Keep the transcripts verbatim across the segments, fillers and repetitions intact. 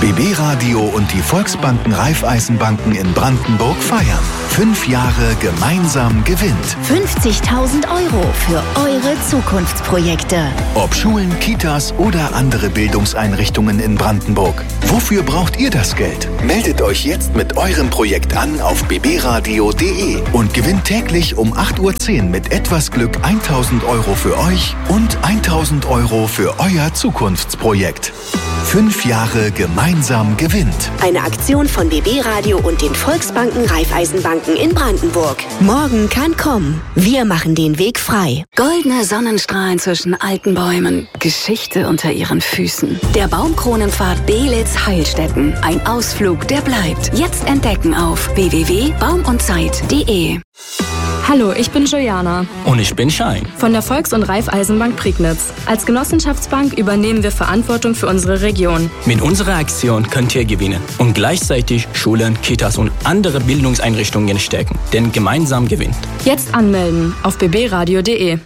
B B Radio und die Volksbanken Raiffeisenbanken in Brandenburg feiern. Fünf Jahre gemeinsam gewinnt. fünfzigtausend Euro für eure Zukunftsprojekte. Ob Schulen, Kitas oder andere Bildungseinrichtungen in Brandenburg. Wofür braucht ihr das Geld? Meldet euch jetzt mit eurem Projekt an auf b b radio punkt d e und gewinnt täglich um acht Uhr zehn mit etwas Glück tausend Euro für euch und tausend Euro für euer Zukunftsprojekt. Fünf Jahre gemeinsam gewinnt. Eine Aktion von B B Radio und den Volksbanken Raiffeisenbanken in Brandenburg. Morgen kann kommen. Wir machen den Weg frei. Goldene Sonnenstrahlen zwischen alten Bäumen. Geschichte unter ihren Füßen. Der Baumkronenpfad Beelitz-Heilstätten. Ein Ausflug, der bleibt. Jetzt entdecken auf w w w punkt baum und zeit punkt d e. Hallo, ich bin Juliana. Und ich bin Schein. Von der Volks- und Raiffeisenbank Prignitz. Als Genossenschaftsbank übernehmen wir Verantwortung für unsere Region. Mit unserer Aktion könnt ihr gewinnen und gleichzeitig Schulen, Kitas und andere Bildungseinrichtungen stärken. Denn gemeinsam gewinnt. Jetzt anmelden auf b b radio punkt d e.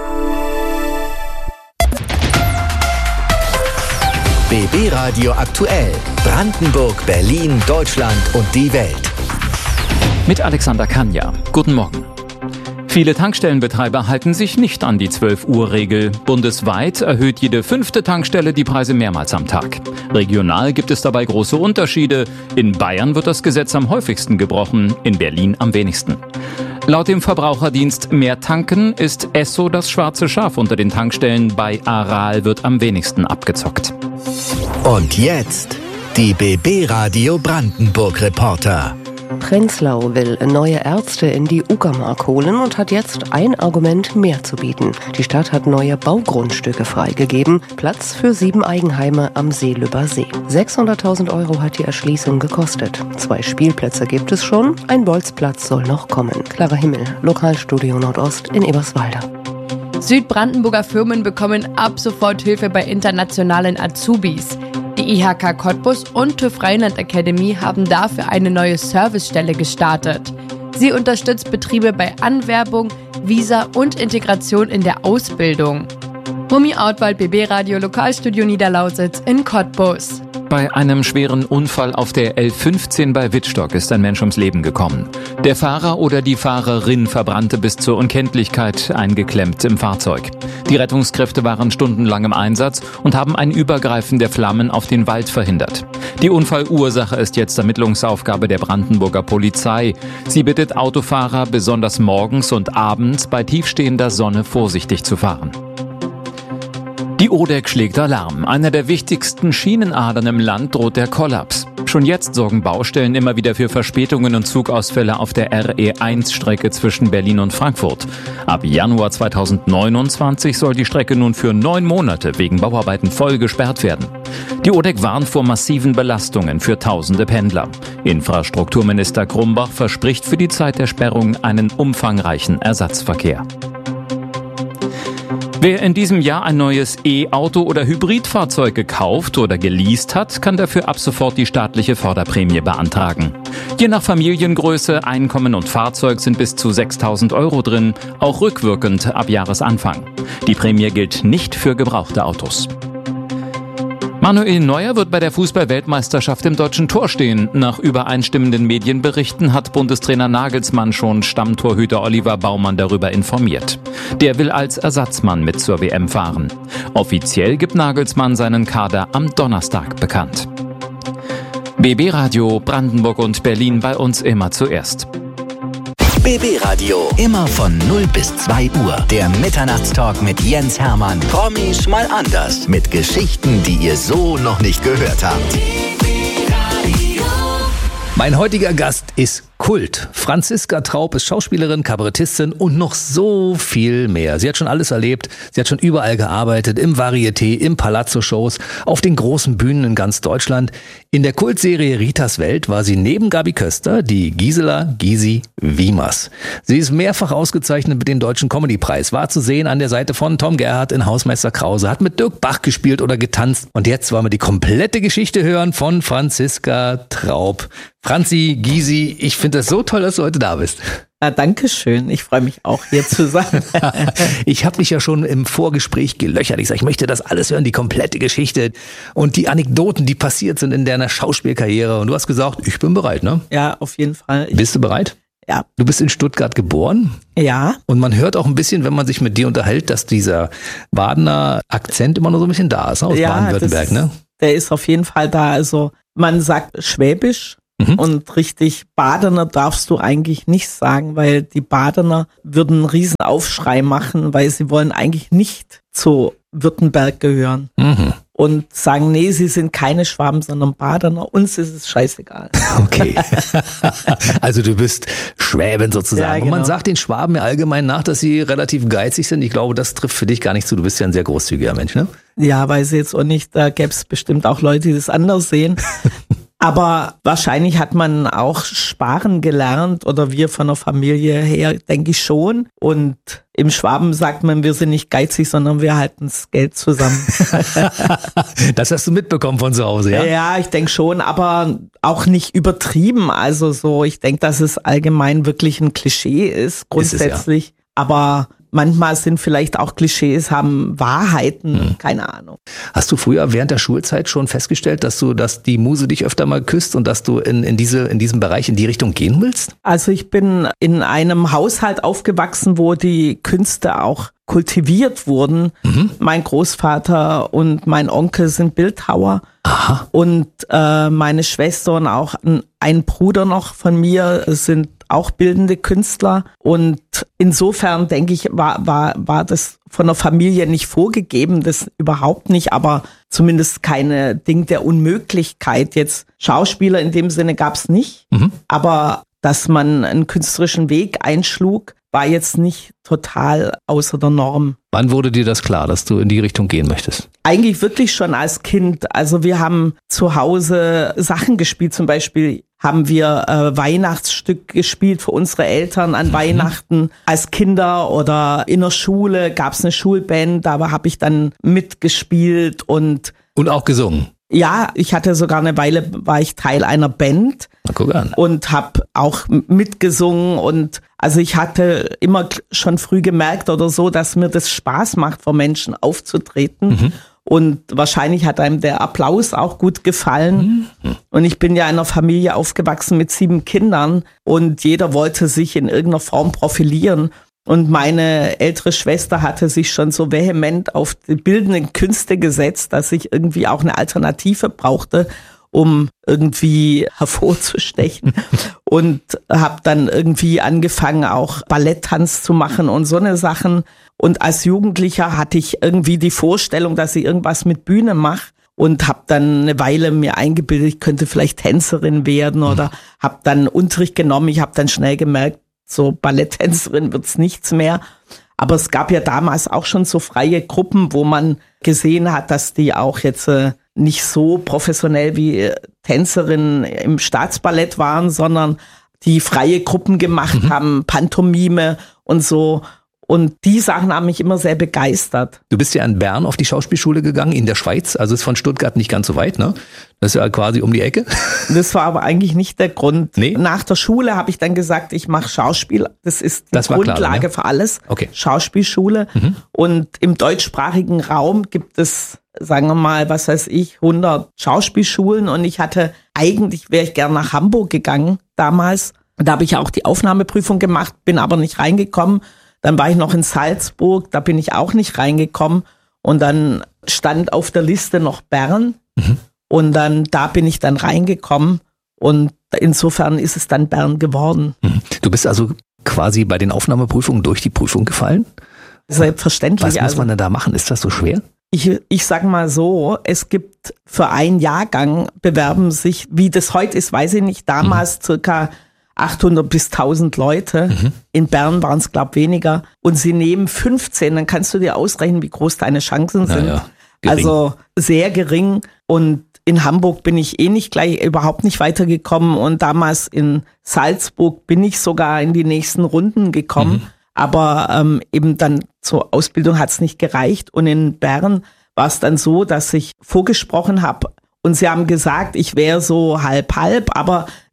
B B Radio aktuell. Brandenburg, Berlin, Deutschland und die Welt. Mit Alexander Kanja. Guten Morgen. Viele Tankstellenbetreiber halten sich nicht an die zwölf Uhr Regel. Bundesweit erhöht jede fünfte Tankstelle die Preise mehrmals am Tag. Regional gibt es dabei große Unterschiede. In Bayern wird das Gesetz am häufigsten gebrochen, in Berlin am wenigsten. Laut dem Verbraucherdienst Mehr Tanken ist Esso das schwarze Schaf unter den Tankstellen. Bei Aral wird am wenigsten abgezockt. Und jetzt die B B Radio Brandenburg Reporter. Prenzlau will neue Ärzte in die Uckermark holen und hat jetzt ein Argument mehr zu bieten. Die Stadt hat neue Baugrundstücke freigegeben, Platz für sieben Eigenheime am Seelübber See. sechshunderttausend Euro hat die Erschließung gekostet. Zwei Spielplätze gibt es schon, ein Bolzplatz soll noch kommen. Clara Himmel, Lokalstudio Nordost in Eberswalde. Südbrandenburger Firmen bekommen ab sofort Hilfe bei internationalen Azubis. Die I H K Cottbus und TÜV Rheinland Academy haben dafür eine neue Servicestelle gestartet. Sie unterstützt Betriebe bei Anwerbung, Visa und Integration in der Ausbildung. Mumi Outwald, B B Radio Lokalstudio Niederlausitz in Cottbus. Bei einem schweren Unfall auf der L fünfzehn bei Wittstock ist ein Mensch ums Leben gekommen. Der Fahrer oder die Fahrerin verbrannte bis zur Unkenntlichkeit, eingeklemmt im Fahrzeug. Die Rettungskräfte waren stundenlang im Einsatz und haben ein Übergreifen der Flammen auf den Wald verhindert. Die Unfallursache ist jetzt Ermittlungsaufgabe der Brandenburger Polizei. Sie bittet Autofahrer, besonders morgens und abends bei tiefstehender Sonne vorsichtig zu fahren. Die O D E C schlägt Alarm. Einer der wichtigsten Schienenadern im Land droht der Kollaps. Schon jetzt sorgen Baustellen immer wieder für Verspätungen und Zugausfälle auf der R E eins Strecke zwischen Berlin und Frankfurt. Ab Januar zweitausendneunundzwanzig soll die Strecke nun für neun Monate wegen Bauarbeiten voll gesperrt werden. Die O D E C warnt vor massiven Belastungen für tausende Pendler. Infrastrukturminister Grumbach verspricht für die Zeit der Sperrung einen umfangreichen Ersatzverkehr. Wer in diesem Jahr ein neues E-Auto oder Hybridfahrzeug gekauft oder geleast hat, kann dafür ab sofort die staatliche Förderprämie beantragen. Je nach Familiengröße, Einkommen und Fahrzeug sind bis zu sechstausend Euro drin, auch rückwirkend ab Jahresanfang. Die Prämie gilt nicht für gebrauchte Autos. Manuel Neuer wird bei der Fußball-Weltmeisterschaft im deutschen Tor stehen. Nach übereinstimmenden Medienberichten hat Bundestrainer Nagelsmann schon Stammtorhüter Oliver Baumann darüber informiert. Der will als Ersatzmann mit zur W M fahren. Offiziell gibt Nagelsmann seinen Kader am Donnerstag bekannt. B B Radio Brandenburg und Berlin, bei uns immer zuerst. B B Radio, immer von null bis zwei Uhr. Der Mitternachtstalk mit Jens Hermann. Promis mal anders. Mit Geschichten, die ihr so noch nicht gehört habt. Mein heutiger Gast ist Kult. Franziska Traub ist Schauspielerin, Kabarettistin und noch so viel mehr. Sie hat schon alles erlebt. Sie hat schon überall gearbeitet, im Varieté, im Palazzo-Shows, auf den großen Bühnen in ganz Deutschland. In der Kultserie Ritas Welt war sie neben Gabi Köster die Gisela Gysi Wiemers. Sie ist mehrfach ausgezeichnet mit dem Deutschen Comedy-Preis, war zu sehen an der Seite von Tom Gerhardt in Hausmeister Krause, hat mit Dirk Bach gespielt oder getanzt. Und jetzt wollen wir die komplette Geschichte hören von Franziska Traub. Franzi, Gysi, ich finde finde das so toll, dass du heute da bist. Na, danke schön. Ich freue mich auch, hier zu sein. Ich habe dich ja schon im Vorgespräch gelöchert. Ich sage, ich möchte das alles hören, die komplette Geschichte und die Anekdoten, die passiert sind in deiner Schauspielkarriere. Und du hast gesagt, ich bin bereit, ne? Ja, auf jeden Fall. Ich Bist du bereit? Ja. Du bist in Stuttgart geboren? Ja. Und man hört auch ein bisschen, wenn man sich mit dir unterhält, dass dieser Badener Akzent immer noch so ein bisschen da ist, ne? Aus ja, Baden-Württemberg, das, ne? Der ist auf jeden Fall da. Also man sagt Schwäbisch. Mhm. Und richtig Badener darfst du eigentlich nicht sagen, weil die Badener würden einen riesen Aufschrei machen, weil sie wollen eigentlich nicht zu Württemberg gehören. Mhm. Und sagen, nee, sie sind keine Schwaben, sondern Badener. Uns ist es scheißegal. Okay. Also du bist Schwäbin sozusagen. Ja, genau. Und man sagt den Schwaben ja allgemein nach, dass sie relativ geizig sind. Ich glaube, das trifft für dich gar nicht zu. Du bist ja ein sehr großzügiger Mensch, ne? Ja, weiß ich jetzt auch nicht. Da gäbe es bestimmt auch Leute, die das anders sehen. Aber wahrscheinlich hat man auch sparen gelernt oder wir von der Familie her, denke ich schon. Und im Schwaben sagt man, wir sind nicht geizig, sondern wir halten das Geld zusammen. Das hast du mitbekommen von zu Hause, ja? Ja, ich denke schon, aber auch nicht übertrieben. Also so, ich denke, dass es allgemein wirklich ein Klischee ist, grundsätzlich. Ist es, ja. Aber manchmal sind vielleicht auch Klischees, haben Wahrheiten, hm. keine Ahnung. Hast du früher während der Schulzeit schon festgestellt, dass du, dass die Muse dich öfter mal küsst und dass du in, in diese, in diesem Bereich in die Richtung gehen willst? Also ich bin in einem Haushalt aufgewachsen, wo die Künste auch kultiviert wurden. Mhm. Mein Großvater und mein Onkel sind Bildhauer. Aha. Und äh, meine Schwester und auch ein, ein Bruder noch von mir sind auch bildende Künstler. Und insofern denke ich, war, war, war das von der Familie nicht vorgegeben, das überhaupt nicht, aber zumindest keine Ding der Unmöglichkeit. Jetzt Schauspieler in dem Sinne gab es nicht, mhm. aber dass man einen künstlerischen Weg einschlug, war jetzt nicht total außer der Norm. Wann wurde dir das klar, dass du in die Richtung gehen möchtest? Eigentlich wirklich schon als Kind. Also wir haben zu Hause Sachen gespielt. Zum Beispiel haben wir äh, Weihnachtsstück gespielt für unsere Eltern an mhm. Weihnachten als Kinder oder in der Schule gab es eine Schulband. Da habe ich dann mitgespielt und und auch gesungen. Ja, ich hatte sogar eine Weile, war ich Teil einer Band. Na, guck an. Und habe auch mitgesungen und also ich hatte immer schon früh gemerkt oder so, dass mir das Spaß macht, vor Menschen aufzutreten. Mhm. Und wahrscheinlich hat einem der Applaus auch gut gefallen. Mhm. Und ich bin ja in einer Familie aufgewachsen mit sieben Kindern und jeder wollte sich in irgendeiner Form profilieren. Und meine ältere Schwester hatte sich schon so vehement auf die bildenden Künste gesetzt, dass ich irgendwie auch eine Alternative brauchte, um irgendwie hervorzustechen. Und habe dann irgendwie angefangen, auch Balletttanz zu machen und so eine Sachen. Und als Jugendlicher hatte ich irgendwie die Vorstellung, dass ich irgendwas mit Bühne mache. Und habe dann eine Weile mir eingebildet, ich könnte vielleicht Tänzerin werden oder habe dann Unterricht genommen. Ich habe dann schnell gemerkt, so Balletttänzerin wird's nichts mehr. Aber es gab ja damals auch schon so freie Gruppen, wo man gesehen hat, dass die auch jetzt äh, nicht so professionell wie Tänzerinnen im Staatsballett waren, sondern die freie Gruppen gemacht mhm. haben, Pantomime und so. Und die Sachen haben mich immer sehr begeistert. Du bist ja in Bern auf die Schauspielschule gegangen, in der Schweiz. Also ist von Stuttgart nicht ganz so weit, ne? Das ist ja quasi um die Ecke. Das war aber eigentlich nicht der Grund. Nee? Nach der Schule habe ich dann gesagt, ich mache Schauspiel. Das ist die das Grundlage klar, ne? für alles. Okay. Schauspielschule. Mhm. Und im deutschsprachigen Raum gibt es, sagen wir mal, was weiß ich, hundert Schauspielschulen. Und ich hatte, eigentlich wäre ich gern nach Hamburg gegangen damals. Da habe ich auch die Aufnahmeprüfung gemacht, bin aber nicht reingekommen. Dann war ich noch in Salzburg, da bin ich auch nicht reingekommen. Und dann stand auf der Liste noch Bern. Mhm. Und dann, da bin ich dann reingekommen. Und insofern ist es dann Bern geworden. Mhm. Du bist also quasi bei den Aufnahmeprüfungen durch die Prüfung gefallen? Selbstverständlich. Was muss also, man denn da machen? Ist das so schwer? Ich, ich sag mal so, es gibt für einen Jahrgang bewerben sich, wie das heute ist, weiß ich nicht, damals mhm. circa achthundert bis tausend Leute. Mhm. In Bern waren es, glaube ich, weniger. Und sie nehmen fünfzehn, dann kannst du dir ausrechnen, wie groß deine Chancen sind. Ja, ja. Also sehr gering. Und in Hamburg bin ich eh nicht gleich, überhaupt nicht weitergekommen. Und damals in Salzburg bin ich sogar in die nächsten Runden gekommen. Mhm. Aber ähm, eben dann zur Ausbildung hat es nicht gereicht. Und in Bern war es dann so, dass ich vorgesprochen habe. Und sie haben gesagt, ich wäre so halb halb, aber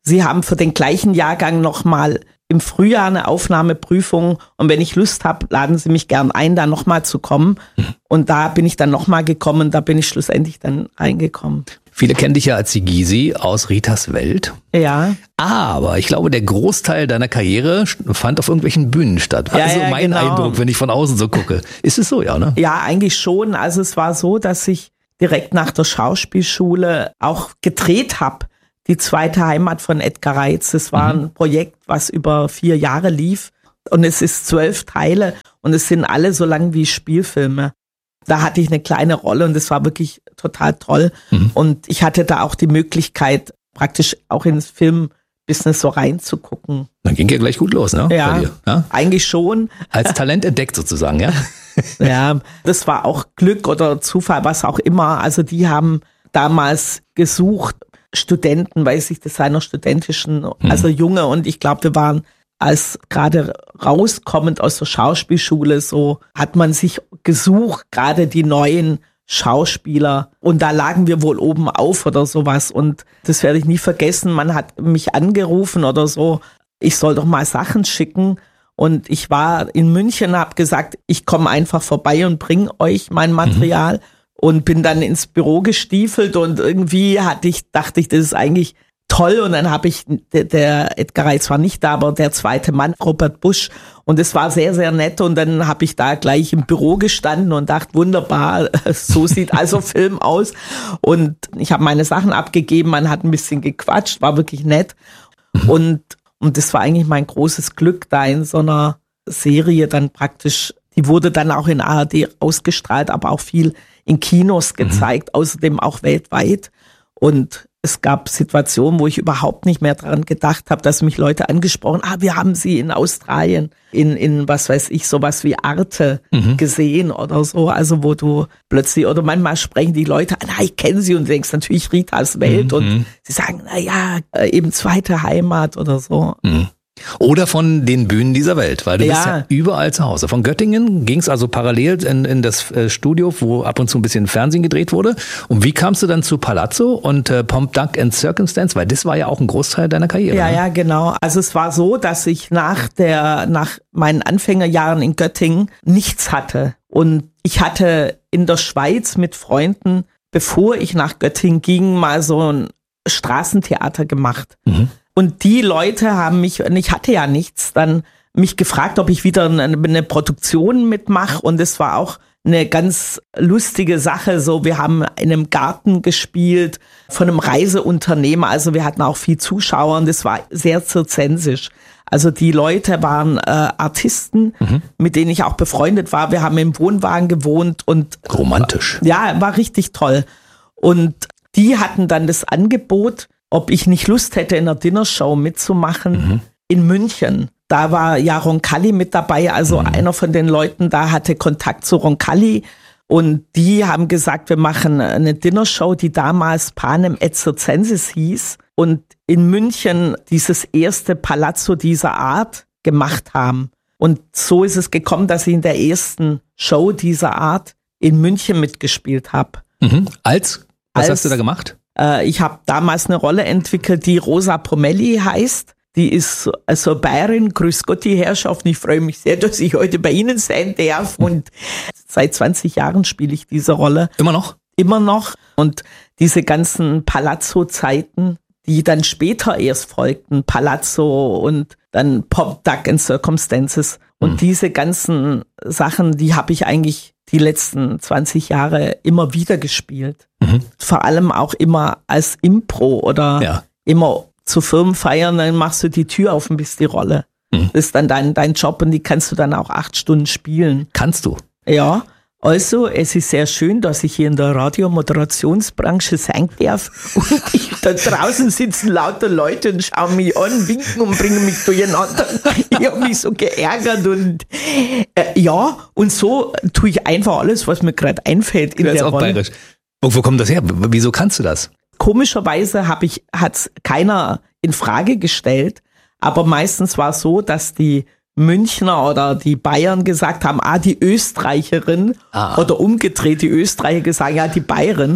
sie haben für den gleichen Jahrgang nochmal im Frühjahr eine Aufnahmeprüfung und wenn ich Lust habe, laden sie mich gern ein, da nochmal zu kommen. Und da bin ich dann nochmal gekommen, da bin ich schlussendlich dann reingekommen. Viele kennen dich ja als die Gysi aus Ritas Welt. Ja. Aber ich glaube, der Großteil deiner Karriere fand auf irgendwelchen Bühnen statt. Ja, also ja, mein genau. Eindruck, wenn ich von außen so gucke. Ist es so, ja, ne? Ja, eigentlich schon. Also es war so, dass ich direkt nach der Schauspielschule auch gedreht habe. Die zweite Heimat von Edgar Reitz. Das war mhm. ein Projekt, was über vier Jahre lief. Und es ist zwölf Teile und es sind alle so lang wie Spielfilme. Da hatte ich eine kleine Rolle und das war wirklich total toll. Mhm. Und ich hatte da auch die Möglichkeit, praktisch auch ins Filmbusiness so reinzugucken. Dann ging ja gleich gut los, ne? Ja, Bei dir, ja? Eigentlich schon. Als Talent entdeckt sozusagen, ja? Ja, das war auch Glück oder Zufall, was auch immer. Also die haben damals gesucht, Studenten, weiß ich, das einer studentischen, mhm. also Junge. Und ich glaube, wir waren als gerade rauskommend aus der Schauspielschule, so hat man sich gesucht, gerade die neuen Schauspieler. Und da lagen wir wohl oben auf oder sowas. Und das werde ich nie vergessen. Man hat mich angerufen oder so, ich soll doch mal Sachen schicken. Und ich war in München, habe gesagt, ich komme einfach vorbei und bringe euch mein Material. Mhm. Und bin dann ins Büro gestiefelt und irgendwie hatte ich, dachte ich, das ist eigentlich toll. Und dann habe ich, der, der Edgar Reitz war nicht da, aber der zweite Mann, Robert Busch. Und es war sehr, sehr nett. Und dann habe ich da gleich im Büro gestanden und dachte, wunderbar, so sieht also Film aus. Und ich habe meine Sachen abgegeben, man hat ein bisschen gequatscht, war wirklich nett. Und, und das war eigentlich mein großes Glück, da in so einer Serie dann praktisch, die wurde dann auch in A R D ausgestrahlt, aber auch viel in Kinos gezeigt, mhm. außerdem auch weltweit. Und es gab Situationen, wo ich überhaupt nicht mehr dran gedacht habe, dass mich Leute angesprochen haben, ah, wir haben sie in Australien, in, in was weiß ich, sowas wie Arte mhm. gesehen oder so. Also wo du plötzlich, oder manchmal sprechen die Leute an, ah, ich kenne sie und du denkst natürlich Ritas Welt mhm. und sie sagen, na ja, eben zweite Heimat oder so. Mhm. Oder von den Bühnen dieser Welt, weil du ja. bist ja überall zu Hause. Von Göttingen ging es also parallel in, in das Studio, wo ab und zu ein bisschen Fernsehen gedreht wurde. Und wie kamst du dann zu Palazzo und äh, Pomp, Duck and Circumstance? Weil das war ja auch ein Großteil deiner Karriere. Ja, ne? ja, genau. Also es war so, dass ich nach der, nach meinen Anfängerjahren in Göttingen nichts hatte. Und ich hatte in der Schweiz mit Freunden, bevor ich nach Göttingen ging, mal so ein Straßentheater gemacht. Mhm. Und die Leute haben mich, und ich hatte ja nichts, dann mich gefragt, ob ich wieder eine, eine Produktion mitmache. Und es war auch eine ganz lustige Sache. So, wir haben in einem Garten gespielt von einem Reiseunternehmer. Also wir hatten auch viel Zuschauer und es war sehr zirzensisch. Also die Leute waren äh, Artisten, mhm. mit denen ich auch befreundet war. Wir haben im Wohnwagen gewohnt und romantisch. Ja, war richtig toll. Und die hatten dann das Angebot, ob ich nicht Lust hätte, in einer Dinnershow mitzumachen mhm. in München. Da war ja Roncalli mit dabei, also mhm. einer von den Leuten da hatte Kontakt zu Roncalli und die haben gesagt, wir machen eine Dinnershow, die damals Panem et Circenses hieß und in München dieses erste Palazzo dieser Art gemacht haben. Und so ist es gekommen, dass ich in der ersten Show dieser Art in München mitgespielt habe. Mhm. Als? Was Als, hast du da gemacht? Ich habe damals eine Rolle entwickelt, die Rosa Pomelli heißt. Die ist also Bayerin. Grüß Gott, die Herrschaften. Ich freue mich sehr, dass ich heute bei Ihnen sein darf. Und seit zwanzig Jahren spiele ich diese Rolle. Immer noch? Immer noch. Und diese ganzen Palazzo-Zeiten, die dann später erst folgten, Palazzo und dann Pomp, Duck and Circumstances. Und mhm. diese ganzen Sachen, die habe ich eigentlich die letzten zwanzig Jahre immer wieder gespielt. Mhm. Vor allem auch immer als Impro oder ja. immer zu Firmenfeiern, dann machst du die Tür auf und bist die Rolle. Mhm. Das ist dann dein, dein Job und die kannst du dann auch acht Stunden spielen. Kannst du? Ja. Also, es ist sehr schön, dass ich hier in der Radiomoderationsbranche sein darf. Und ich, da draußen sitzen lauter Leute und schauen mich an, winken und bringen mich durcheinander. Ich habe mich so geärgert und äh, ja, und so tue ich einfach alles, was mir gerade einfällt in das der ist auch Rolle. Bayerisch. Wo, wo kommt das her? Wieso kannst du das? Komischerweise habe ich, hat's keiner in Frage gestellt, aber meistens war es so, dass die Münchner oder die Bayern gesagt haben, ah, die Österreicherin, ah. oder umgedreht, die Österreicher gesagt, ja, die Bayerin.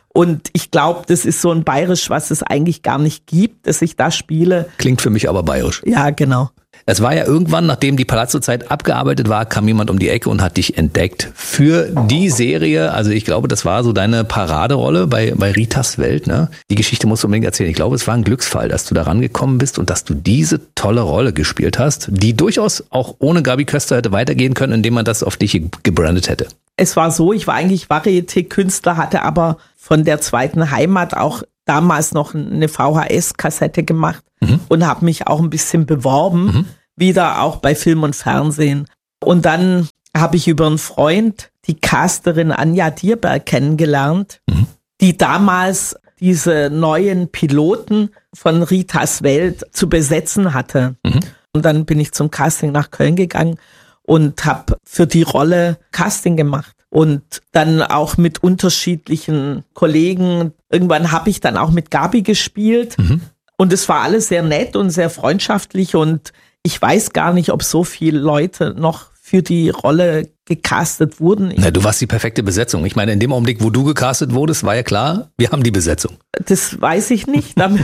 Und ich glaube, das ist so ein Bayerisch, was es eigentlich gar nicht gibt, dass ich da spiele. Klingt für mich aber bayerisch. Ja, genau. Es war ja irgendwann, nachdem die Palazzo-Zeit abgearbeitet war, kam jemand um die Ecke und hat dich entdeckt für die Serie. Also ich glaube, das war so deine Paraderolle bei, bei Ritas Welt. Ne? Die Geschichte musst du unbedingt erzählen. Ich glaube, es war ein Glücksfall, dass du da rangekommen bist und dass du diese tolle Rolle gespielt hast, die durchaus auch ohne Gabi Köster hätte weitergehen können, indem man das auf dich gebrandet hätte. Es war so, ich war eigentlich Varieté-Künstler, hatte aber von der zweiten Heimat auch damals noch eine V H S-Kassette gemacht mhm. und habe mich auch ein bisschen beworben, mhm. wieder auch bei Film und Fernsehen. Und dann habe ich über einen Freund die Casterin Anja Dierberg kennengelernt, mhm. die damals diese neuen Piloten von Ritas Welt zu besetzen hatte. Mhm. Und dann bin ich zum Casting nach Köln gegangen und habe für die Rolle Casting gemacht. Und dann auch mit unterschiedlichen Kollegen. Irgendwann habe ich dann auch mit Gabi gespielt. Mhm. Und es war alles sehr nett und sehr freundschaftlich. Und ich weiß gar nicht, ob so viele Leute noch für die Rolle gecastet wurden. Na, du warst die perfekte Besetzung. Ich meine, in dem Augenblick, wo du gecastet wurdest, war ja klar, wir haben die Besetzung. Das weiß ich nicht. Da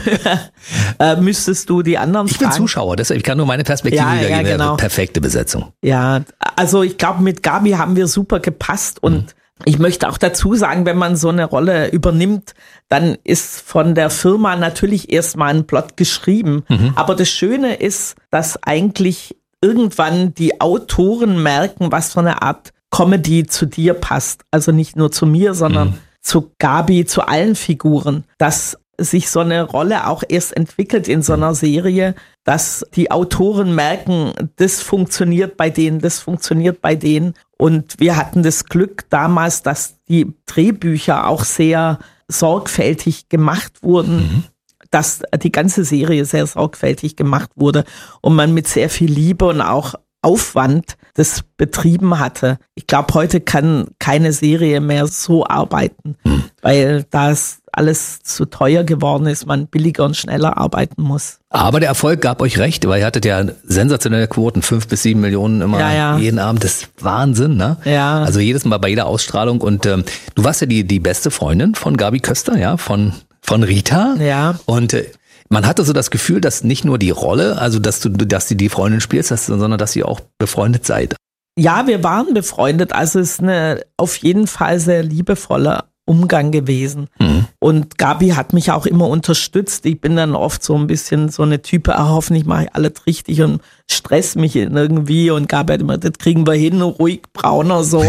äh, müsstest du die anderen ich fragen. Ich bin Zuschauer, deshalb ich kann nur meine Perspektive ja, wiedergeben. Ja, genau. Perfekte Besetzung. Ja, also ich glaube, mit Gabi haben wir super gepasst und mhm. ich möchte auch dazu sagen, wenn man so eine Rolle übernimmt, dann ist von der Firma natürlich erstmal ein Plot geschrieben. Mhm. Aber das Schöne ist, dass eigentlich irgendwann die Autoren merken, was für eine Art Comedy zu dir passt. Also nicht nur zu mir, sondern mhm. zu Gabi, zu allen Figuren. Dass sich so eine Rolle auch erst entwickelt in so einer Serie, dass die Autoren merken, das funktioniert bei denen, das funktioniert bei denen. Und wir hatten das Glück damals, dass die Drehbücher auch sehr sorgfältig gemacht wurden. Mhm. dass die ganze Serie sehr sorgfältig gemacht wurde und man mit sehr viel Liebe und auch Aufwand das betrieben hatte. Ich glaube, heute kann keine Serie mehr so arbeiten, hm. weil das alles zu teuer geworden ist, man billiger und schneller arbeiten muss. Aber der Erfolg gab euch recht, weil ihr hattet ja sensationelle Quoten, fünf bis sieben Millionen immer ja, ja. jeden Abend. Das ist Wahnsinn, ne? Ja. Also jedes Mal bei jeder Ausstrahlung. Und ähm, du warst ja die, die beste Freundin von Gabi Köster, ja, von Von Rita. Ja. Und äh, man hatte so das Gefühl, dass nicht nur die Rolle, also dass du, dass du die Freundin spielst, dass, sondern dass ihr auch befreundet seid. Ja, wir waren befreundet. Also es ist eine auf jeden Fall sehr liebevoller Umgang gewesen. Mhm. Und Gabi hat mich auch immer unterstützt. Ich bin dann oft so ein bisschen so eine Type, ah, hoffentlich mache ich alles richtig und stress mich irgendwie. Und Gabi hat immer, das kriegen wir hin, ruhig brauner so.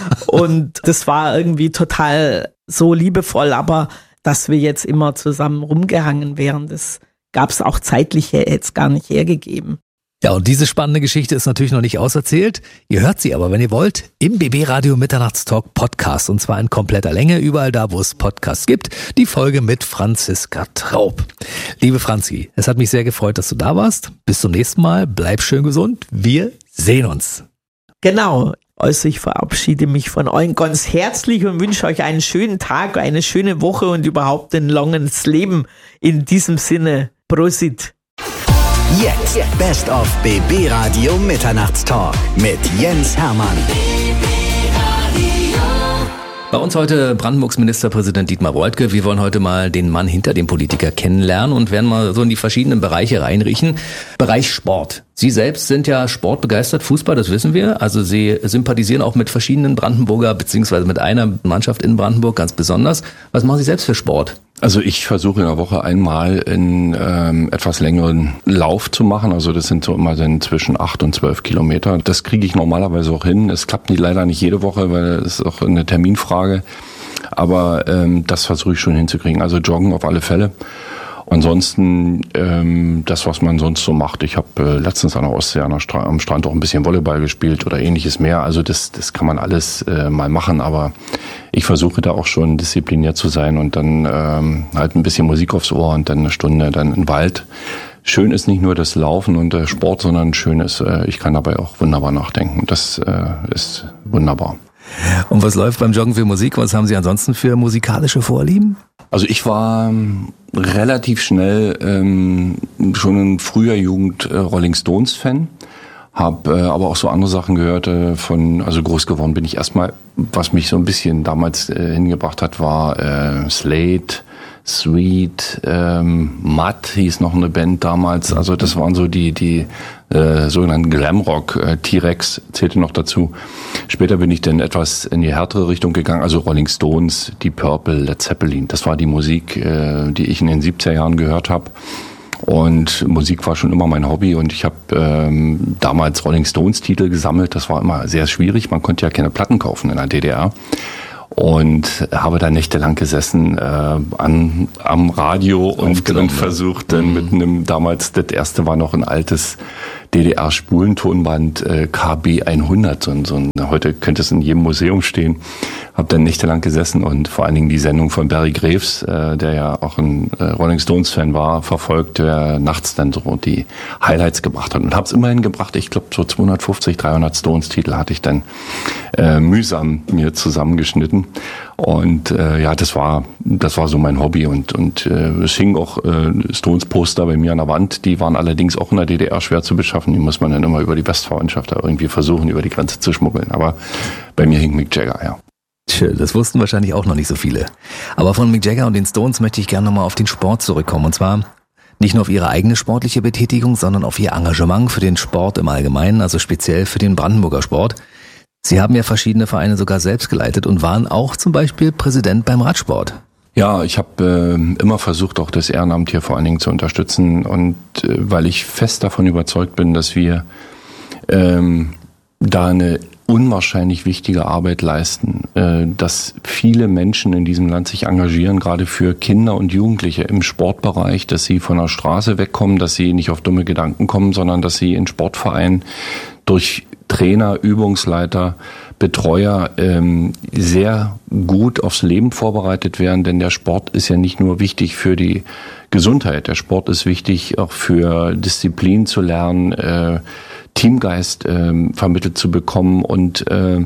Und das war irgendwie total so liebevoll, aber dass wir jetzt immer zusammen rumgehangen wären, das gab es auch zeitlich her, jetzt gar nicht hergegeben. Ja, und diese spannende Geschichte ist natürlich noch nicht auserzählt. Ihr hört sie aber, wenn ihr wollt, im B B Radio Mitternachtstalk Podcast. Und zwar in kompletter Länge, überall da, wo es Podcasts gibt. Die Folge mit Franziska Traub. Liebe Franzi, es hat mich sehr gefreut, dass du da warst. Bis zum nächsten Mal. Bleib schön gesund. Wir sehen uns. Genau. Also ich verabschiede mich von euch ganz herzlich und wünsche euch einen schönen Tag, eine schöne Woche und überhaupt ein langes Leben. In diesem Sinne, Prosit. Jetzt Best of B B Radio Mitternachtstalk mit Jens Hermann. Bei uns heute Brandenburgs Ministerpräsident Dietmar Woidke. Wir wollen heute mal den Mann hinter dem Politiker kennenlernen und werden mal so in die verschiedenen Bereiche reinriechen. Bereich Sport. Sie selbst sind ja sportbegeistert, Fußball, das wissen wir. Also Sie sympathisieren auch mit verschiedenen Brandenburger, beziehungsweise mit einer Mannschaft in Brandenburg ganz besonders. Was machen Sie selbst für Sport? Also ich versuche in der Woche einmal einen ähm, etwas längeren Lauf zu machen. Also das sind so immer dann zwischen acht und zwölf Kilometer. Das kriege ich normalerweise auch hin. Es klappt nicht, leider nicht jede Woche, weil es ist auch eine Terminfrage. Aber ähm, das versuche ich schon hinzukriegen. Also joggen auf alle Fälle. Ansonsten ähm, das, was man sonst so macht. Ich habe äh, letztens an der Ostsee an der Stra- am Strand auch ein bisschen Volleyball gespielt oder ähnliches mehr. Also das, das kann man alles äh, mal machen, aber ich versuche da auch schon diszipliniert zu sein und dann ähm, halt ein bisschen Musik aufs Ohr und dann eine Stunde dann im Wald. Schön ist nicht nur das Laufen und der Sport, sondern schön ist, äh, ich kann dabei auch wunderbar nachdenken. Das äh, ist wunderbar. Und was läuft beim Joggen für Musik? Was haben Sie ansonsten für musikalische Vorlieben? Also ich war ähm, relativ schnell ähm, schon in früher Jugend äh, Rolling Stones Fan. Habe äh, aber auch so andere Sachen gehört äh, von, also groß geworden bin ich erstmal, was mich so ein bisschen damals äh, hingebracht hat, war äh, Slade, Sweet, ähm, Matt hieß noch eine Band damals, also das waren so die die äh, sogenannten Glamrock, äh, T-Rex zählte noch dazu. Später bin ich dann etwas in die härtere Richtung gegangen, also Rolling Stones, Deep Purple, Led Zeppelin, das war die Musik, äh, die ich in den siebziger Jahren gehört habe. Und Musik war schon immer mein Hobby und ich habe ähm, damals Rolling Stones Titel gesammelt. Das war immer sehr schwierig. Man konnte ja keine Platten kaufen in der D D R. Und habe da nächtelang gesessen äh, an, am Radio und, und versucht dann mit einem, damals das erste war noch ein altes D D R-Spulentonband äh, K B hundert. So, so ein, heute könnte es in jedem Museum stehen. Habe dann nächtelang gesessen und vor allen Dingen die Sendung von Barry Graves, äh, der ja auch ein äh, Rolling Stones-Fan war, verfolgt, der nachts dann so die Highlights gebracht hat. Und habe es immerhin gebracht. Ich glaube, so zweihundertfünfzig, dreihundert Stones-Titel hatte ich dann äh, mühsam mir zusammengeschnitten. Und äh, ja, das war das war so mein Hobby und und äh, es hingen auch äh, Stones-Poster bei mir an der Wand. Die waren allerdings auch in der D D R schwer zu beschaffen. Die muss man dann immer über die Westfreundschaft da irgendwie versuchen, über die Grenze zu schmuggeln. Aber bei mir hing Mick Jagger, ja. Schön, das wussten wahrscheinlich auch noch nicht so viele. Aber von Mick Jagger und den Stones möchte ich gerne nochmal auf den Sport zurückkommen. Und zwar nicht nur auf ihre eigene sportliche Betätigung, sondern auf ihr Engagement für den Sport im Allgemeinen, also speziell für den Brandenburger Sport. Sie haben ja verschiedene Vereine sogar selbst geleitet und waren auch zum Beispiel Präsident beim Radsport. Ja, ich habe äh, immer versucht, auch das Ehrenamt hier vor allen Dingen zu unterstützen. Und äh, weil ich fest davon überzeugt bin, dass wir ähm, da eine unwahrscheinlich wichtige Arbeit leisten, äh, dass viele Menschen in diesem Land sich engagieren, gerade für Kinder und Jugendliche im Sportbereich, dass sie von der Straße wegkommen, dass sie nicht auf dumme Gedanken kommen, sondern dass sie in Sportvereinen durch Trainer, Übungsleiter, Betreuer ähm, sehr gut aufs Leben vorbereitet werden, denn der Sport ist ja nicht nur wichtig für die Gesundheit, der Sport ist wichtig auch für Disziplin zu lernen, äh, Teamgeist äh, vermittelt zu bekommen und äh,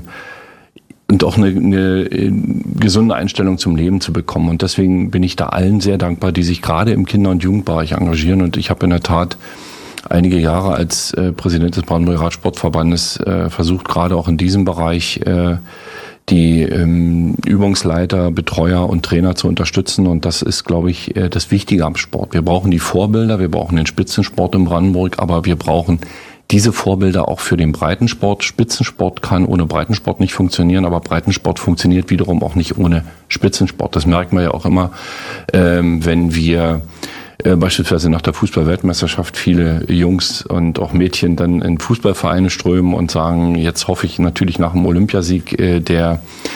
und auch eine, eine gesunde Einstellung zum Leben zu bekommen. Und deswegen bin ich da allen sehr dankbar, die sich gerade im Kinder- und Jugendbereich engagieren. Und ich habe in der Tat einige Jahre als äh, Präsident des Brandenburger Radsportverbandes äh, versucht, gerade auch in diesem Bereich äh, die ähm, Übungsleiter, Betreuer und Trainer zu unterstützen. Und das ist, glaube ich, äh, das Wichtige am Sport. Wir brauchen die Vorbilder, wir brauchen den Spitzensport in Brandenburg, aber wir brauchen diese Vorbilder auch für den Breitensport. Spitzensport kann ohne Breitensport nicht funktionieren, aber Breitensport funktioniert wiederum auch nicht ohne Spitzensport. Das merken wir ja auch immer, ähm, wenn wir äh, beispielsweise nach der Fußball-Weltmeisterschaft viele Jungs und auch Mädchen dann in Fußballvereine strömen und sagen, jetzt hoffe ich natürlich nach dem Olympiasieg äh, der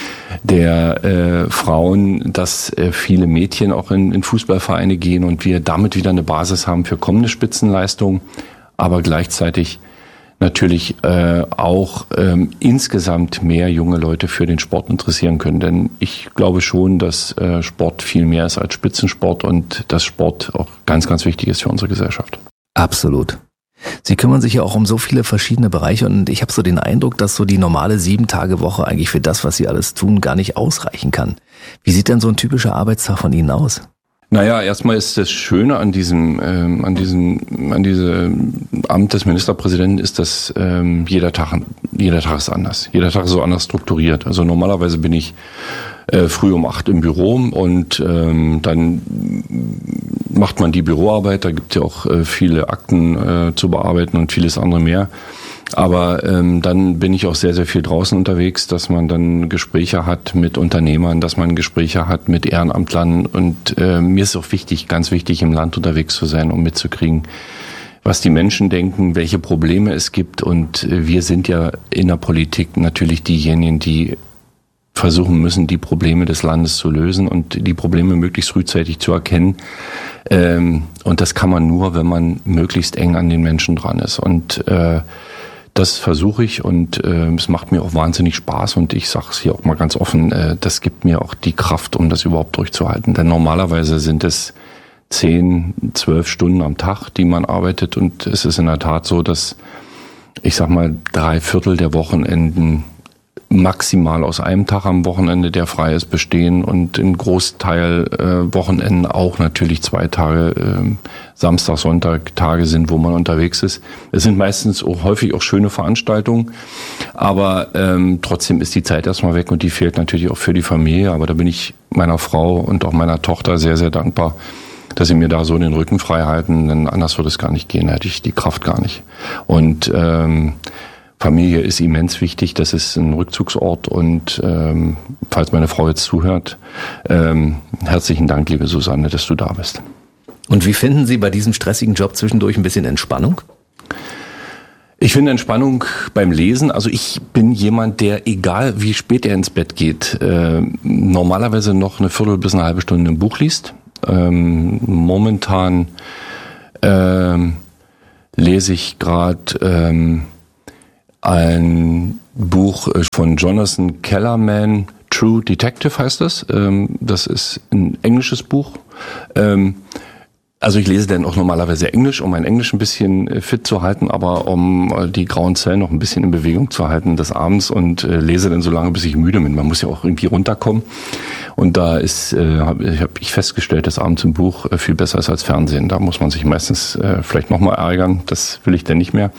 der äh, Frauen, dass äh, viele Mädchen auch in, in Fußballvereine gehen und wir damit wieder eine Basis haben für kommende Spitzenleistungen, aber gleichzeitig natürlich äh, auch ähm, insgesamt mehr junge Leute für den Sport interessieren können. Denn ich glaube schon, dass äh, Sport viel mehr ist als Spitzensport und dass Sport auch ganz, ganz wichtig ist für unsere Gesellschaft. Absolut. Sie kümmern sich ja auch um so viele verschiedene Bereiche und ich habe so den Eindruck, dass so die normale Sieben-Tage-Woche eigentlich für das, was Sie alles tun, gar nicht ausreichen kann. Wie sieht denn so ein typischer Arbeitstag von Ihnen aus? Naja, erstmal ist das Schöne an diesem, ähm, an diesem, an diesem Amt des Ministerpräsidenten ist, dass ähm, jeder Tag, jeder Tag ist anders. Jeder Tag ist so anders strukturiert. Also normalerweise bin ich äh, früh um acht im Büro und ähm, dann macht man die Büroarbeit. Da gibt es ja auch äh, viele Akten äh, zu bearbeiten und vieles andere mehr. Aber ähm, dann bin ich auch sehr, sehr viel draußen unterwegs, dass man dann Gespräche hat mit Unternehmern, dass man Gespräche hat mit Ehrenamtlern. Und äh, mir ist auch wichtig, ganz wichtig, im Land unterwegs zu sein, um mitzukriegen, was die Menschen denken, welche Probleme es gibt. Und äh, wir sind ja in der Politik natürlich diejenigen, die versuchen müssen, die Probleme des Landes zu lösen und die Probleme möglichst frühzeitig zu erkennen. Ähm, und das kann man nur, wenn man möglichst eng an den Menschen dran ist. Und äh, das versuche ich und äh, es macht mir auch wahnsinnig Spaß und ich sage es hier auch mal ganz offen, äh, das gibt mir auch die Kraft, um das überhaupt durchzuhalten. Denn normalerweise sind es zehn, zwölf Stunden am Tag, die man arbeitet und es ist in der Tat so, dass ich sag mal drei Viertel der Wochenenden maximal aus einem Tag am Wochenende, der frei ist, bestehen und in Großteil äh, Wochenenden auch natürlich zwei Tage, äh, Samstag, Sonntag Tage sind, wo man unterwegs ist. Es sind meistens auch häufig auch schöne Veranstaltungen, aber ähm, trotzdem ist die Zeit erstmal weg und die fehlt natürlich auch für die Familie. Aber da bin ich meiner Frau und auch meiner Tochter sehr, sehr dankbar, dass sie mir da so den Rücken frei halten, denn anders würde es gar nicht gehen, hätte ich die Kraft gar nicht. Und ähm, Familie ist immens wichtig, das ist ein Rückzugsort und ähm, falls meine Frau jetzt zuhört, ähm, herzlichen Dank, liebe Susanne, dass du da bist. Und wie finden Sie bei diesem stressigen Job zwischendurch ein bisschen Entspannung? Ich finde Entspannung beim Lesen, also ich bin jemand, der, egal wie spät er ins Bett geht, äh, normalerweise noch eine Viertel bis eine halbe Stunde ein Buch liest. Ähm, momentan ähm, lese ich gerade ähm, ein Buch von Jonathan Kellerman, True Detective heißt das. Ähm, das ist ein englisches Buch. Ähm, also ich lese dann auch normalerweise Englisch, um mein Englisch ein bisschen fit zu halten, aber um die grauen Zellen noch ein bisschen in Bewegung zu halten des Abends und äh, lese dann so lange, bis ich müde bin. Man muss ja auch irgendwie runterkommen. Und da ist, äh, habe hab ich festgestellt, dass abends ein Buch äh, viel besser ist als Fernsehen. Da muss man sich meistens äh, vielleicht nochmal ärgern. Das will ich dann nicht mehr.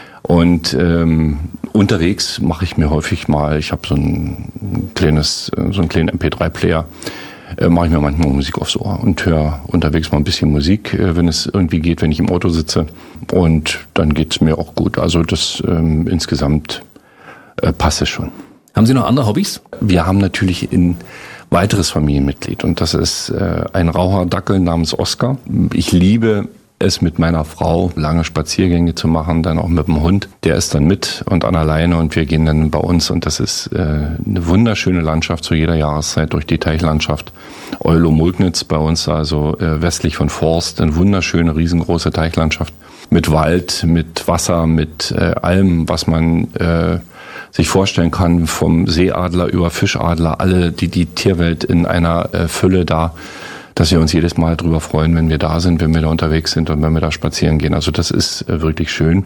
Und ähm, unterwegs mache ich mir häufig mal, ich habe so ein kleines, so einen kleinen M P drei Player, äh, mache ich mir manchmal Musik aufs Ohr und höre unterwegs mal ein bisschen Musik, äh, wenn es irgendwie geht, wenn ich im Auto sitze. Und dann geht's mir auch gut. Also das ähm, insgesamt äh, passt es schon. Haben Sie noch andere Hobbys? Wir haben natürlich ein weiteres Familienmitglied und das ist äh, ein Raucherdackel namens Oscar. Ich liebe es mit meiner Frau, lange Spaziergänge zu machen, dann auch mit dem Hund. Der ist dann mit und an alleine und wir gehen dann bei uns und das ist äh, eine wunderschöne Landschaft zu jeder Jahreszeit durch die Teichlandschaft. Eulo-Mulgnitz bei uns, also äh, westlich von Forst, eine wunderschöne, riesengroße Teichlandschaft mit Wald, mit Wasser, mit äh, allem, was man äh, sich vorstellen kann, vom Seeadler über Fischadler, alle die die Tierwelt in einer äh, Fülle da, dass wir uns jedes Mal drüber freuen, wenn wir da sind, wenn wir da unterwegs sind und wenn wir da spazieren gehen. Also das ist äh, wirklich schön.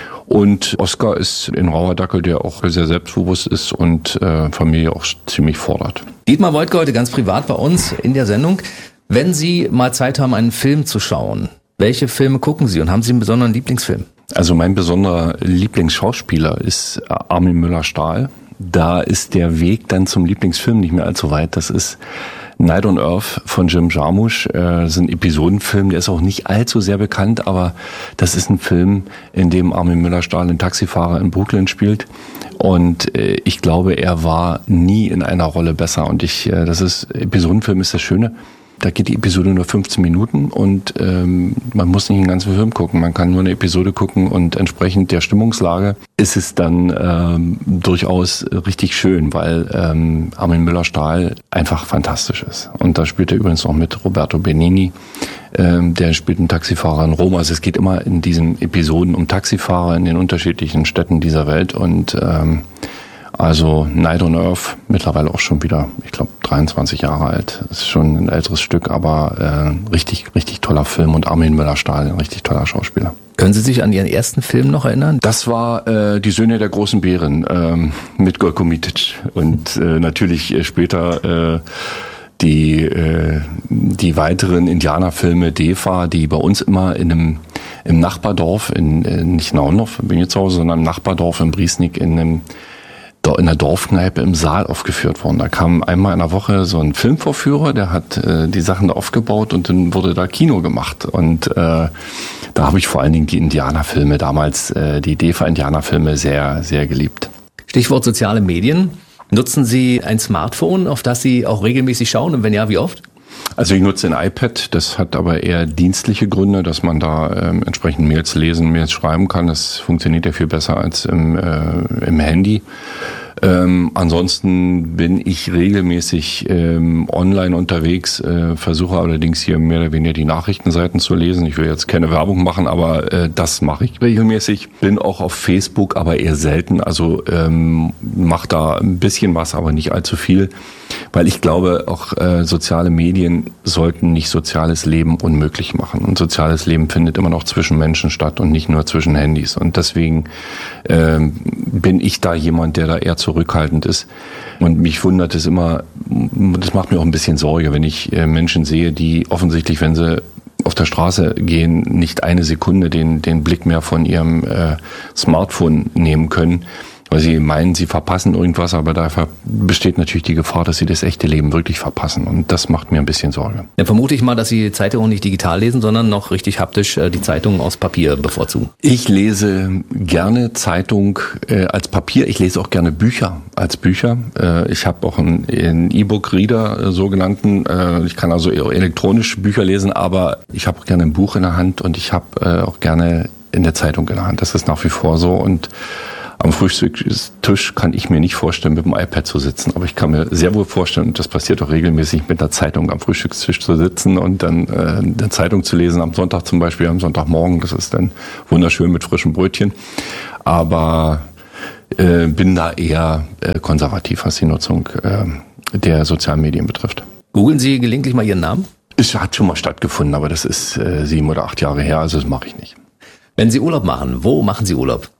Und Oskar ist ein Rauherdackel, der auch sehr selbstbewusst ist und äh, Familie auch ziemlich fordert. Dietmar Woidke heute ganz privat bei uns in der Sendung. Wenn Sie mal Zeit haben, einen Film zu schauen, welche Filme gucken Sie und haben Sie einen besonderen Lieblingsfilm? Also mein besonderer Lieblingsschauspieler ist Armin Müller-Stahl. Da ist der Weg dann zum Lieblingsfilm nicht mehr allzu weit. Das ist Night on Earth von Jim Jarmusch. Das ist ein Episodenfilm, der ist auch nicht allzu sehr bekannt, aber das ist ein Film, in dem Armin Müller-Stahl einen Taxifahrer in Brooklyn spielt. Und ich glaube, er war nie in einer Rolle besser. Und ich, das ist, Episodenfilm ist das Schöne. Da geht die Episode nur fünfzehn Minuten und ähm, man muss nicht den ganzen Film gucken. Man kann nur eine Episode gucken und entsprechend der Stimmungslage ist es dann ähm, durchaus richtig schön, weil ähm, Armin Müller-Stahl einfach fantastisch ist. Und da spielt er übrigens noch mit Roberto Benigni, ähm, der spielt einen Taxifahrer in Rom. Also es geht immer in diesen Episoden um Taxifahrer in den unterschiedlichen Städten dieser Welt und ähm, also Night on Earth, mittlerweile auch schon wieder, ich glaube, dreiundzwanzig Jahre alt. Das ist schon ein älteres Stück, aber äh, richtig, richtig toller Film und Armin Müller-Stahl, ein richtig toller Schauspieler. Können Sie sich an Ihren ersten Film noch erinnern? Das war äh, Die Söhne der großen Bären ähm, mit Gojko Mitic und äh, natürlich äh, später äh, die äh, die weiteren Indianerfilme Defa, die bei uns immer in einem im Nachbardorf, in äh, nicht Naundorf, bin ich zu Hause, sondern im Nachbardorf in Briesnik in einem in der Dorfkneipe im Saal aufgeführt worden. Da kam einmal in der Woche so ein Filmvorführer, der hat äh, die Sachen da aufgebaut und dann wurde da Kino gemacht. Und äh, da habe ich vor allen Dingen die Indianerfilme damals, äh, die Defa-Indianerfilme sehr, sehr geliebt. Stichwort soziale Medien. Nutzen Sie ein Smartphone, auf das Sie auch regelmäßig schauen und wenn ja, wie oft? Also ich nutze ein iPad, das hat aber eher dienstliche Gründe, dass man da ähm, entsprechend Mails lesen, Mails schreiben kann. Das funktioniert ja viel besser als im, äh, im Handy. Ähm, ansonsten bin ich regelmäßig ähm, online unterwegs, äh, versuche allerdings hier mehr oder weniger die Nachrichtenseiten zu lesen. Ich will jetzt keine Werbung machen, aber äh, das mache ich regelmäßig. Bin auch auf Facebook, aber eher selten. Also ähm, mache da ein bisschen was, aber nicht allzu viel. Weil ich glaube, auch äh, soziale Medien sollten nicht soziales Leben unmöglich machen. Und soziales Leben findet immer noch zwischen Menschen statt und nicht nur zwischen Handys. Und deswegen ähm, bin ich da jemand, der da eher zurückhaltend ist. Und mich wundert es immer, das macht mir auch ein bisschen Sorge, wenn ich Menschen sehe, die offensichtlich, wenn sie auf der Straße gehen, nicht eine Sekunde den, den Blick mehr von ihrem äh, Smartphone nehmen können, weil sie meinen, sie verpassen irgendwas, aber da besteht natürlich die Gefahr, dass sie das echte Leben wirklich verpassen. Und das macht mir ein bisschen Sorge. Dann vermute ich mal, dass Sie Zeitungen nicht digital lesen, sondern noch richtig haptisch äh, die Zeitungen aus Papier bevorzugen. Ich lese gerne Zeitung äh, als Papier. Ich lese auch gerne Bücher als Bücher. Äh, ich habe auch einen, einen E-Book-Reader, äh, sogenannten. Äh, ich kann also elektronische Bücher lesen, aber ich habe auch gerne ein Buch in der Hand und ich habe äh, auch gerne in der Zeitung in der Hand. Das ist nach wie vor so. Und am Frühstückstisch kann ich mir nicht vorstellen, mit dem iPad zu sitzen. Aber ich kann mir sehr wohl vorstellen, und das passiert auch regelmäßig, mit der Zeitung am Frühstückstisch zu sitzen und dann äh, eine Zeitung zu lesen, am Sonntag zum Beispiel, am Sonntagmorgen. Das ist dann wunderschön mit frischen Brötchen. Aber äh, bin da eher äh, konservativ, was die Nutzung äh, der sozialen Medien betrifft. Googeln Sie gelegentlich mal Ihren Namen? Es hat schon mal stattgefunden, aber das ist äh, sieben oder acht Jahre her, also das mache ich nicht. Wenn Sie Urlaub machen, wo machen Sie Urlaub?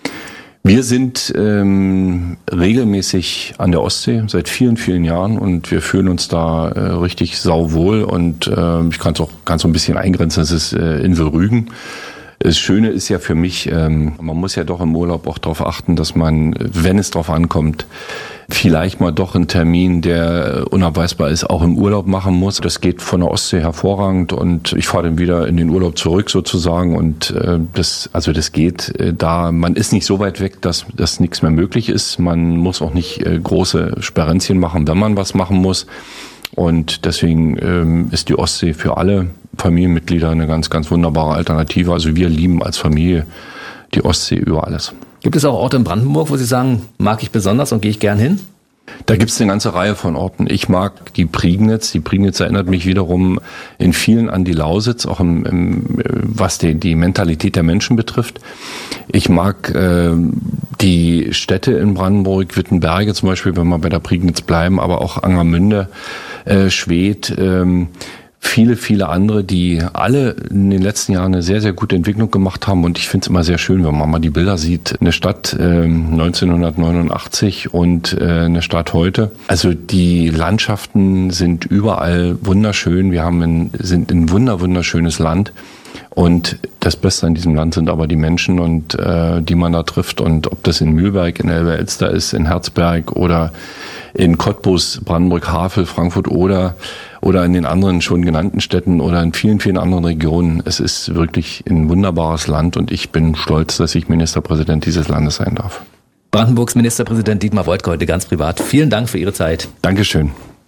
Wir sind ähm, regelmäßig an der Ostsee seit vielen, vielen Jahren und wir fühlen uns da äh, richtig sauwohl und äh, ich kann es auch ganz so ein bisschen eingrenzen, das ist äh, Inselrügen. Das Schöne ist ja für mich, ähm, man muss ja doch im Urlaub auch darauf achten, dass man, wenn es drauf ankommt, vielleicht mal doch einen Termin, der unabweisbar ist, auch im Urlaub machen muss. Das geht von der Ostsee hervorragend und ich fahre dann wieder in den Urlaub zurück sozusagen und äh, das, also das geht äh, da, man ist nicht so weit weg, dass das nichts mehr möglich ist. Man muss auch nicht äh, große Sperrenzchen machen, wenn man was machen muss. Und deswegen ähm, ist die Ostsee für alle Familienmitglieder eine ganz, ganz wunderbare Alternative. Also wir lieben als Familie die Ostsee über alles. Gibt es auch Orte in Brandenburg, wo Sie sagen, mag ich besonders und gehe ich gern hin? Da gibt es eine ganze Reihe von Orten. Ich mag die Prignitz. Die Prignitz erinnert mich wiederum in vielen an die Lausitz, auch im, im, was die, die Mentalität der Menschen betrifft. Ich mag äh, die Städte in Brandenburg, Wittenberge zum Beispiel, wenn wir bei der Prignitz bleiben, aber auch Angermünde, äh, Schwedt, äh, viele, viele andere, die alle in den letzten Jahren eine sehr, sehr gute Entwicklung gemacht haben. Und ich finde es immer sehr schön, wenn man mal die Bilder sieht. Eine Stadt äh, neunzehnhundertneunundachtzig und äh, eine Stadt heute. Also die Landschaften sind überall wunderschön. Wir haben ein, sind ein wunder, wunderschönes Land. Und das Beste an diesem Land sind aber die Menschen, und äh, die man da trifft. Und ob das in Mühlberg, in Elbe-Elster ist, in Herzberg oder in Cottbus, Brandenburg, Havel, Frankfurt oder oder in den anderen schon genannten Städten oder in vielen, vielen anderen Regionen. Es ist wirklich ein wunderbares Land und ich bin stolz, dass ich Ministerpräsident dieses Landes sein darf. Brandenburgs Ministerpräsident Dietmar Woidke heute ganz privat. Vielen Dank für Ihre Zeit. Dankeschön.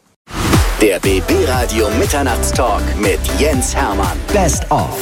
Der B B Radio Mitternachtstalk mit Jens Hermann. Best of.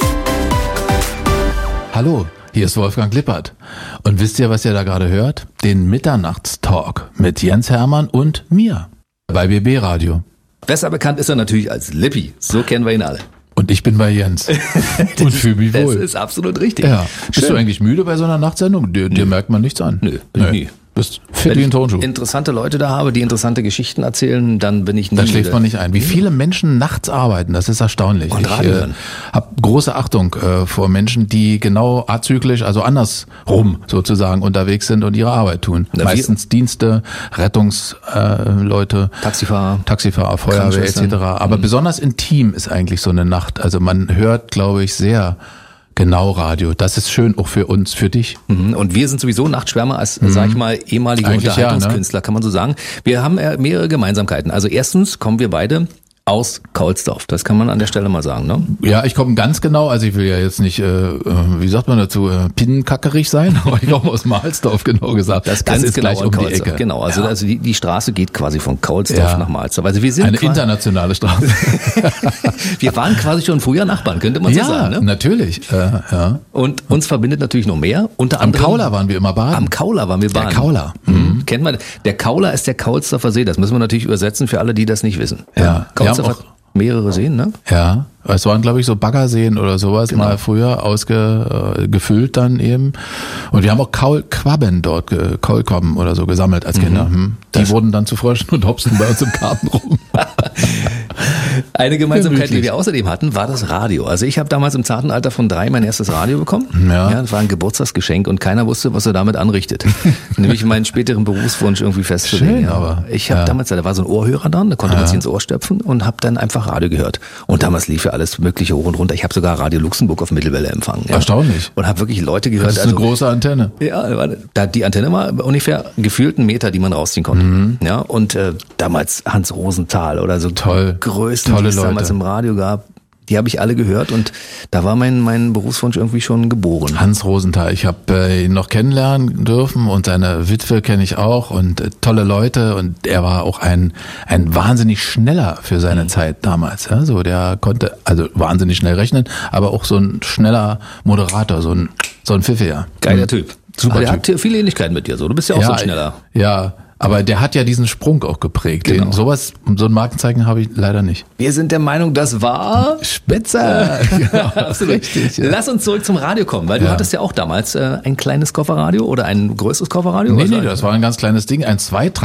Hallo, hier ist Wolfgang Lippert. Und wisst ihr, was ihr da gerade hört? Den Mitternachtstalk mit Jens Hermann und mir bei B B Radio. Besser bekannt ist er natürlich als Lippi. So kennen wir ihn alle. Und ich bin bei Jens. Und fühle mich wohl. Das ist absolut richtig. Ja. Bist Schön. du eigentlich müde bei so einer Nachtsendung? Dir, dir merkt man nichts an. Nö, bin ich nie. Bist fit wie ein Tonschuh. Wenn ich interessante Leute da habe, die interessante Geschichten erzählen, dann bin ich nie Da schläft müde. man nicht ein. Wie viele Menschen nachts arbeiten, das ist erstaunlich. Und ich Radio äh, hören. habe große Achtung äh, vor Menschen, die genau azyklisch, also andersrum sozusagen unterwegs sind und ihre Arbeit tun. Na, Meistens Dienste, Rettungsleute, äh, Taxifahrer, Taxifahrer, Feuerwehr et cetera. Aber mhm. besonders intim ist eigentlich so eine Nacht. Also man hört, glaube ich, sehr genau Radio. Das ist schön auch für uns, für dich. Mhm. Und wir sind sowieso Nachtschwärmer als, mhm. sag ich mal, ehemalige Eigentlich Unterhaltungskünstler, ja, ne? kann man so sagen. Wir haben mehrere Gemeinsamkeiten. Also erstens kommen wir beide aus Kaulsdorf. Das kann man an der Stelle mal sagen, ne? Ja, ich komme ganz genau, also ich will ja jetzt nicht, äh, wie sagt man dazu, äh, pinnenkackerig sein, aber ich komme aus Mahlsdorf, genau gesagt. Das, das ist gleich genau um die Ecke. Genau, also, ja. also die, die Straße geht quasi von Kaulsdorf ja. nach Mahlsdorf. Also wir sind eine quasi, internationale Straße. Wir waren quasi schon früher Nachbarn, könnte man ja, so sagen, ne? Natürlich. Äh, ja. Und uns verbindet natürlich noch mehr. Unter am anderem, Kauler waren wir immer baden. Am Kauler waren wir baden. Der Kauler. Mhm. Mhm. Kennt man? Der Kauler ist der Kaulsdorfer See. Das müssen wir natürlich übersetzen für alle, die das nicht wissen. Ja. Kaulsdorf hat mehrere Seen, ne? Ja, es waren, glaube ich, so Baggerseen oder sowas, genau. Mal früher ausgefüllt äh, dann eben. Und wir haben auch Kaulquabben dort, äh, Kaulquabben oder so gesammelt als Kinder. Mhm. Hm. Die das wurden dann zu Fröschen und hopsten bei uns im Garten rum. Eine Gemeinsamkeit, die wir außerdem hatten, war das Radio. Also ich habe damals im zarten Alter von drei mein erstes Radio bekommen. Ja. Ja, das war ein Geburtstagsgeschenk und keiner wusste, was er damit anrichtet. Nämlich meinen späteren Berufswunsch irgendwie festzulegen. Schön, ja. aber. Ich habe Ja. damals, da war so ein Ohrhörer dran, da konnte man Ja. sich ins Ohr stöpfen und habe dann einfach Radio gehört. Und damals lief ja alles Mögliche hoch und runter. Ich habe sogar Radio Luxemburg auf Mittelwelle empfangen. Ja. Erstaunlich. Und habe wirklich Leute gehört. Das ist eine große Antenne. Ja, da die Antenne war ungefähr gefühlt einen Meter, die man rausziehen konnte. Mhm. Ja, und äh, damals Hans Rosenthal oder so Toll. Größen, Tolle die es damals Leute. im Radio gab, die habe ich alle gehört und da war mein mein Berufswunsch irgendwie schon geboren. Hans Rosenthal, ich habe äh, ihn noch kennenlernen dürfen und seine Witwe kenne ich auch und äh, tolle Leute und er war auch ein ein wahnsinnig schneller für seine mhm. Zeit damals. Ja? So, der konnte also wahnsinnig schnell rechnen, aber auch so ein schneller Moderator, so ein so ein Pfiffiger. Geiler Typ. Super Der Typ. hat viele Ähnlichkeiten mit dir, so. Du bist ja auch ja, so ein schneller. Ja, aber der hat ja diesen Sprung auch geprägt. Genau. Den, sowas, so ein Markenzeichen habe ich leider nicht. Wir sind der Meinung, das war Spitze. Genau, absolut. Richtig, ja. Lass uns zurück zum Radio kommen, weil du Ja. hattest ja auch damals äh, ein kleines Kofferradio oder ein größeres Kofferradio. Nee, Was nee, war das war ein ganz kleines Ding, ein Zweitrad.